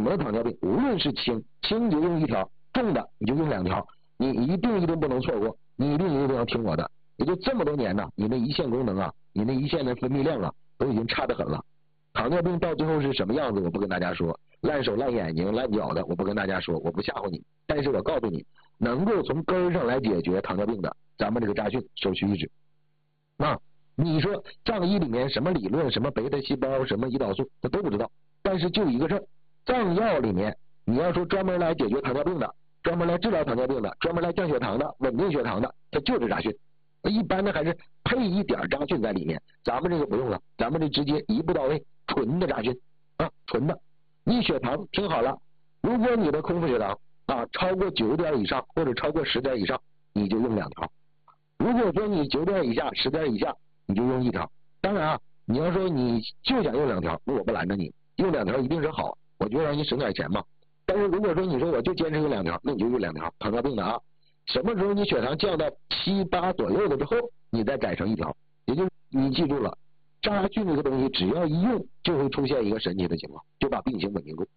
么的糖尿病，无论是轻你就用1条，重的你就用2条，你一定不能错过，你一定要听我的。也就这么多年呢，你那胰腺功能啊，你那胰腺的分泌量啊，都已经差得很了。糖尿病到最后是什么样子，我不跟大家说，烂手烂眼睛烂脚的，我不跟大家说，我不吓唬你，但是我告诉你，能够从根上来解决糖尿病的，咱们这个扎讯首屈一指。你说藏医里面什么理论，什么贝塔细胞，什么胰岛素，他都不知道。但是就一个事儿，藏药里面你要说专门来解决糖尿病的，专门来治疗糖尿病的，专门来降血糖的，稳定血糖的，它就是扎讯。一般的还是配一点扎讯在里面，咱们这个不用了，咱们这直接一步到位，纯的扎讯纯的。你血糖听好了，如果你的空腹血糖超过9点以上或者超过10点以上，你就用2条。如果说你9点以下10点以下，你就用1条。当然你要说你就想用2条，那我不拦着你，用2条一定是好，我就让你省点钱嘛。但是如果说你说我就坚持用2条，那你就用2条。糖尿病的什么时候你血糖降到7、8左右的之后，你再改成1条。也就是你记住了，扎讯这个东西只要一用，就会出现一个神奇的情况，就把病情稳定住，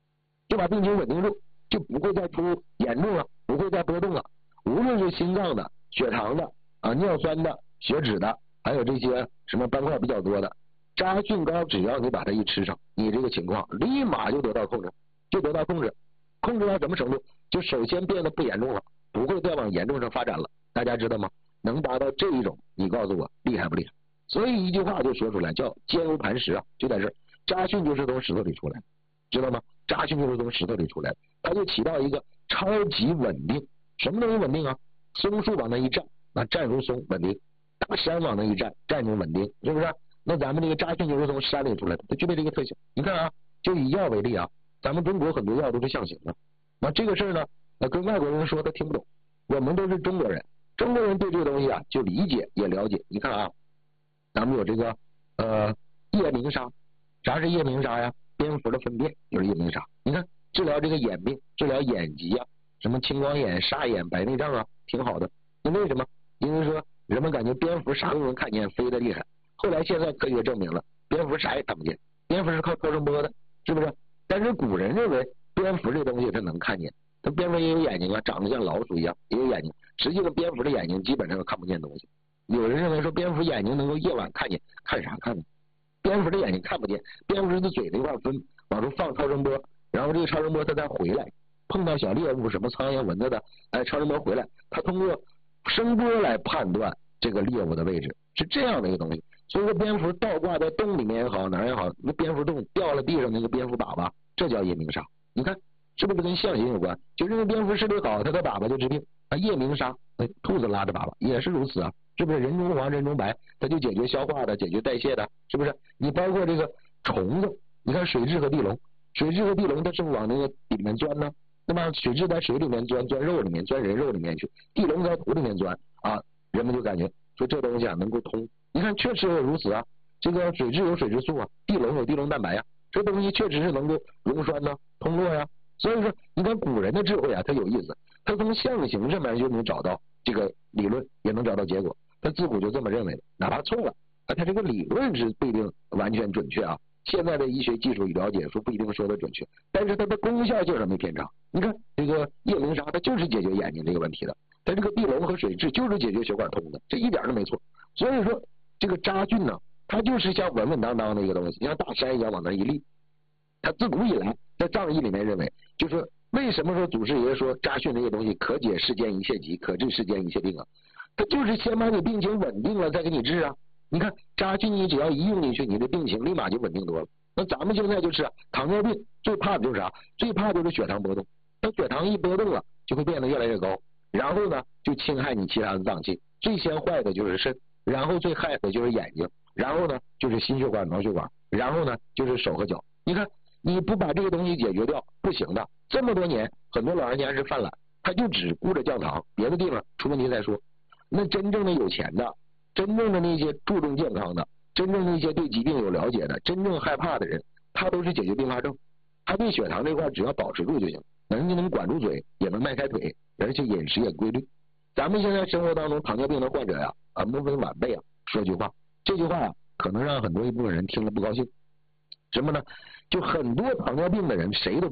就不会再出严重了，不会再波动了。无论是心脏的、血糖的尿酸的、血脂的，还有这些什么斑块比较多的，扎讯膏只要你把它一吃上，你这个情况立马就得到控制，控制到什么程度？就首先变得不严重了，不会再往严重上发展了。大家知道吗？能达到这一种，你告诉我厉害不厉害？所以一句话就说出来，叫坚如磐石就在这儿。扎讯就是从石头里出来的，知道吗？扎讯就是从石头里出来的，它就起到一个超级稳定。什么东西稳定松树往那一站，站如松稳定；大山往那一站，站如稳定，是不是？那咱们这个扎讯就是从山里出来的，它具备这个特性。你看就以药为例咱们中国很多药都是象形的。那这个事儿呢，跟外国人说他听不懂，我们都是中国人，中国人对这个东西就理解也了解。你看咱们有这个夜明砂，啥是夜明砂呀？蝙蝠的粪便就是夜明砂。你看治疗这个眼病，治疗眼疾什么青光眼、沙眼、白内障挺好的。那为什么？因为说人们感觉蝙蝠啥都能看见，飞得厉害。后来现在科学证明了，蝙蝠啥也看不见，蝙蝠是靠超声波的，是不是？但是古人认为蝙蝠这东西它能看见，它蝙蝠也有眼睛长得像老鼠一样，也有眼睛。实际上蝙蝠的眼睛基本上看不见东西。有人认为说蝙蝠眼睛能够夜晚看见，看啥看呢？蝙蝠的眼睛看不见，蝙蝠的嘴那块往出放超声波，然后这个超声波它再回来，碰到小猎物什么苍蝇蚊子的，超声波回来，它通过声波来判断这个猎物的位置，是这样的一个东西。所以说蝙蝠倒挂在洞里面也好，哪儿也好，那蝙蝠洞掉了地上那个蝙蝠粑粑，这叫夜明砂。你看是不是跟象形有关？就认为蝙蝠视力好，它的粑粑就治病。夜明砂，兔子拉着粑粑也是如此是不是？人中黄人中白，它就解决消化的，解决代谢的，是不是？你包括这个虫子，你看水蛭和地龙，它是不是往那个里面钻呢？那么水蛭在水里面钻肉里面，钻人肉里面去，地龙在土里面钻人们就感觉说这东西能够通。你看确实如此这个水蛭有水蛭素地龙有地龙蛋白这东西确实是能够溶栓通络所以说你看古人的智慧它有意思，他从象形上面就能找到这个理论，也能找到结果，他自古就这么认为的，哪怕错了他这个理论是不一定完全准确现在的医学技术与了解说不一定说的准确，但是它的功效就是没偏差。你看这个夜明砂它就是解决眼睛这个问题的，它这个地龙和水蛭就是解决血管通的，这一点都没错。所以说这个扎讯它就是像稳稳当当的一个东西，像大山一样往那一立。它自古以来在藏医里面认为，就是为什么说祖师爷说扎讯这个东西可解世间一切疾，可治世间一切病它就是先把你病情稳定了再给你治你看扎讯你只要一用进去，你的病情立马就稳定多了。那咱们现在就是糖尿病最怕的就是啥？最怕就是血糖波动。当血糖一波动了，就会变得越来越高，然后呢就侵害你其他的脏器。最先坏的就是肾，然后最害的就是眼睛，然后呢就是心血管、脑血管，然后呢就是手和脚。你看你不把这个东西解决掉不行的。这么多年很多老人家是犯懒，他就只顾着降糖，别的地方出问题再说。那真正的有钱的，真正的那些注重健康的，真正那些对疾病有了解的，真正害怕的人，他都是解决并发症。他对血糖这块只要保持住就行，人家能管住嘴，也能迈开腿，而且饮食也规律。咱们现在生活当中糖尿病的患者莫分晚辈说句话，这句话可能让很多一部分人听了不高兴。什么呢？就很多糖尿病的人谁都